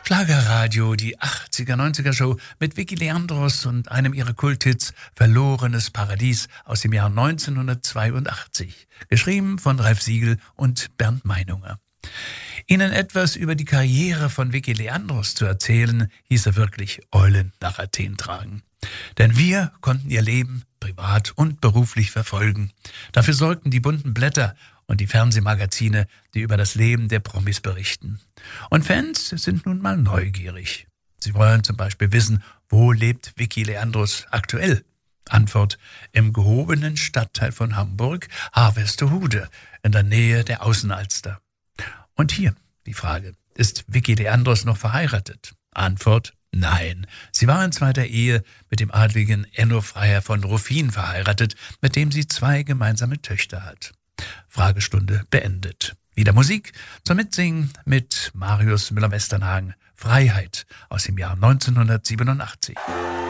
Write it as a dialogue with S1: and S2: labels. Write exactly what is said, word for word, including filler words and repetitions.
S1: Schlagerradio, die achtziger, neunziger Show mit Vicky Leandros und einem ihrer Kulthits Verlorenes Paradies aus dem Jahr neunzehnhundertzweiundachtzig. Geschrieben von Ralf Siegel und Bernd Meinunger. Ihnen etwas über die Karriere von Vicky Leandros zu erzählen, hieße wirklich Eulen nach Athen tragen. Denn wir konnten ihr Leben privat und beruflich verfolgen. Dafür sorgten die bunten Blätter und die Fernsehmagazine, die über das Leben der Promis berichten. Und Fans sind nun mal neugierig. Sie wollen zum Beispiel wissen, wo lebt Vicky Leandros aktuell? Antwort: im gehobenen Stadtteil von Hamburg, Harvestehude, in der Nähe der Außenalster. Und hier die Frage: Ist Vicky Leandros noch verheiratet? Antwort: nein. Sie war in zweiter Ehe mit dem adligen Enno Freiherr von Ruffin verheiratet, mit dem sie zwei gemeinsame Töchter hat. Fragestunde beendet. Wieder Musik zum Mitsingen mit Marius Müller-Westernhagen. Freiheit aus dem Jahr neunzehnhundertsiebenundachtzig.